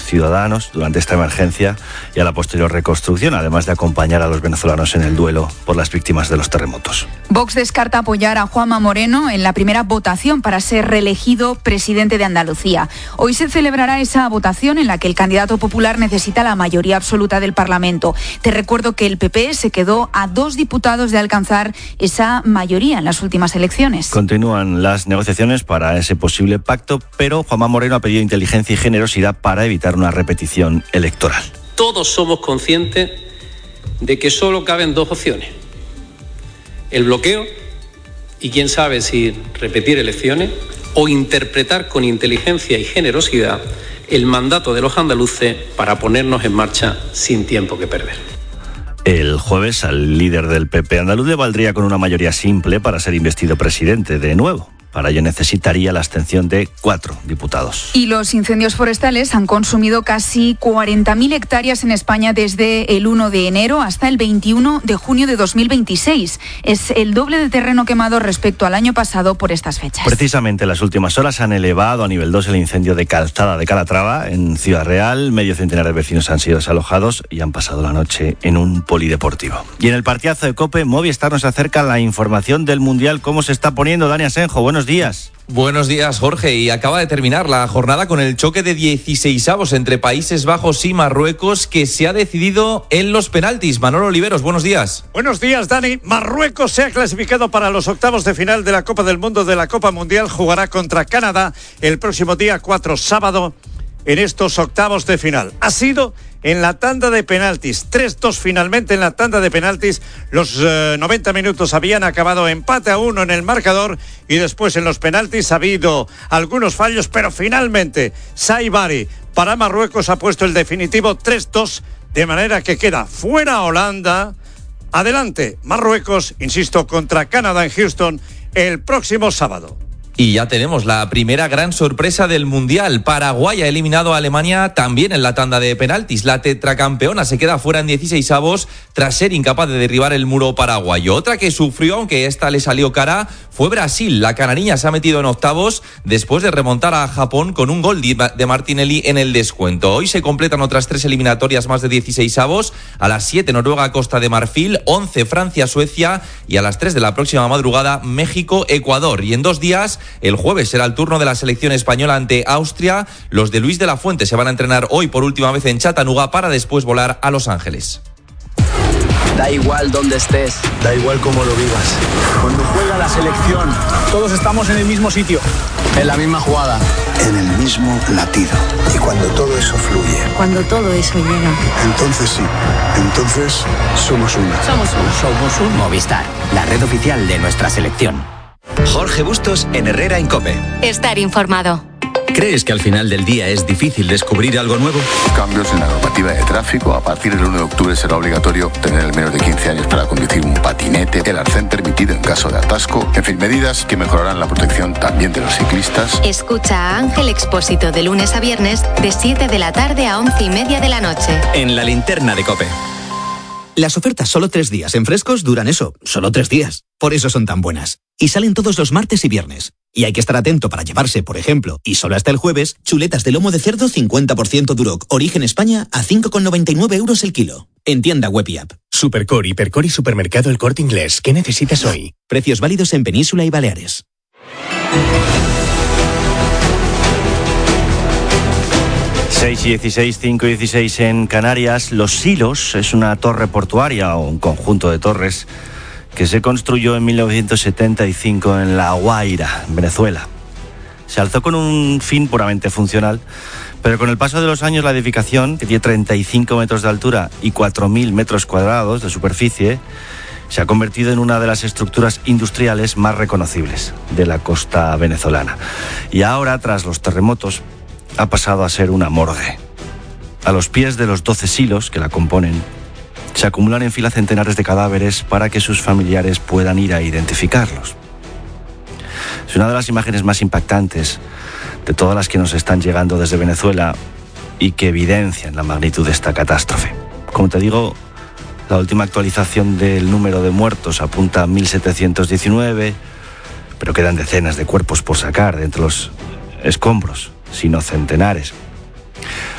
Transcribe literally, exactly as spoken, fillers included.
ciudadanos durante esta emergencia y a la posterior reconstrucción, además de acompañar a los venezolanos en el duelo por las víctimas de los terremotos. Vox descarta apoyar a Juanma Moreno en la primera votación para ser reelegido presidente de Andalucía. Hoy se celebrará esa votación en la que el candidato popular necesita la mayoría absoluta del Parlamento. Te recuerdo que el P P se quedó a dos diputados de alcanzar esa mayoría en las últimas elecciones. Continúan las negociaciones para ese posible pacto, pero Juanma Moreno ha pedido inteligencia y generosidad para evitar una repetición electoral. Todos somos conscientes de que solo caben dos opciones: el bloqueo y quién sabe si repetir elecciones, o interpretar con inteligencia y generosidad el mandato de los andaluces para ponernos en marcha sin tiempo que perder. El jueves al líder del P P andaluz le valdría con una mayoría simple para ser investido presidente de nuevo. Para ello necesitaría la abstención de cuatro diputados. Y los incendios forestales han consumido casi cuarenta mil hectáreas en España desde el uno de enero hasta el veintiuno de junio de dos mil veintiséis. Es el doble de terreno quemado respecto al año pasado por estas fechas. Precisamente en las últimas horas han elevado a nivel dos el incendio de Calzada de Calatrava en Ciudad Real. Medio centenar de vecinos han sido desalojados y han pasado la noche en un polideportivo. Y en el partidazo de COPE, Movistar nos acerca la información del Mundial. ¿Cómo se está poniendo? Dani Asenjo, buenos días. Buenos días, Jorge. Y acaba de terminar la jornada con el choque de dieciseisavos entre Países Bajos y Marruecos, que se ha decidido en los penaltis. Manolo Oliveros, buenos días. Buenos días, Dani. Marruecos se ha clasificado para los octavos de final de la Copa del Mundo de la Copa Mundial. Jugará contra Canadá el próximo día cuatro, sábado, en estos octavos de final. Ha sido en la tanda de penaltis, tres dos finalmente en la tanda de penaltis. Los eh, noventa minutos habían acabado empate a uno en el marcador y después en los penaltis ha habido algunos fallos, pero finalmente Saibari para Marruecos ha puesto el definitivo tres dos, de manera que queda fuera Holanda. Adelante Marruecos, insisto, contra Canadá en Houston el próximo sábado. Y ya tenemos la primera gran sorpresa del Mundial. Paraguay ha eliminado a Alemania también en la tanda de penaltis. La tetracampeona se queda fuera en dieciseisavos tras ser incapaz de derribar el muro paraguayo. Otra que sufrió, aunque esta le salió cara, fue Brasil. La canariña se ha metido en octavos después de remontar a Japón con un gol de Martinelli en el descuento. Hoy se completan otras tres eliminatorias más de dieciseisavos. A las siete Noruega, Costa de Marfil, once Francia, Suecia y a las tres de la próxima madrugada México, Ecuador. Y en dos días, el jueves será el turno de la selección española ante Austria. Los de Luis de la Fuente se van a entrenar hoy por última vez en Chattanooga para después volar a Los Ángeles. Da igual dónde estés, da igual cómo lo vivas. Cuando juega la selección, todos estamos en el mismo sitio, en la misma jugada, en el mismo latido. Y cuando todo eso fluye, cuando todo eso llega, entonces sí, entonces somos uno. Somos uno. Somos un Movistar, la red oficial de nuestra selección. Jorge Bustos en Herrera en COPE. Estar informado. ¿Crees que al final del día es difícil descubrir algo nuevo? Cambios en la normativa de tráfico. A partir del uno de octubre será obligatorio tener el menos de quince años para conducir un patinete, el arcén permitido en caso de atasco. En fin, medidas que mejorarán la protección también de los ciclistas. Escucha a Ángel Expósito de lunes a viernes de siete de la tarde a once y media de la noche. En la linterna de COPE. Las ofertas solo tres días en Frescos duran eso, solo tres días. Por eso son tan buenas. Y salen todos los martes y viernes. Y hay que estar atento para llevarse, por ejemplo, y solo hasta el jueves, chuletas de lomo de cerdo cincuenta por ciento Duroc, origen España, a cinco con noventa y nueve euros el kilo. En tienda web y app. Supercor, Hipercor y Supermercado El Corte Inglés. ¿Qué necesitas hoy? Precios válidos en Península y Baleares. seis y dieciséis, cinco y dieciséis en Canarias. Los Silos es una torre portuaria o un conjunto de torres que se construyó en mil novecientos setenta y cinco en La Guaira, en Venezuela. Se alzó con un fin puramente funcional, pero con el paso de los años la edificación, que tiene treinta y cinco metros de altura y cuatro mil metros cuadrados de superficie, se ha convertido en una de las estructuras industriales más reconocibles de la costa venezolana. Y ahora, tras los terremotos, ha pasado a ser una morgue. A los pies de los doce silos que la componen, se acumulan en fila centenares de cadáveres para que sus familiares puedan ir a identificarlos. Es una de las imágenes más impactantes de todas las que nos están llegando desde Venezuela y que evidencian la magnitud de esta catástrofe. Como te digo, la última actualización del número de muertos apunta a mil setecientos diecinueve, pero quedan decenas de cuerpos por sacar de entre los escombros, sino centenares.